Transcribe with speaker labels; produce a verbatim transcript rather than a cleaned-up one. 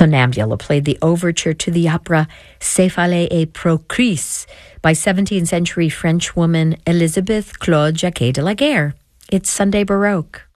Speaker 1: Sonambula played the overture to the opera C'est Fallait et Procris by seventeenth century French woman Elisabeth Claude Jacquet de la Guerre. It's Sunday Baroque.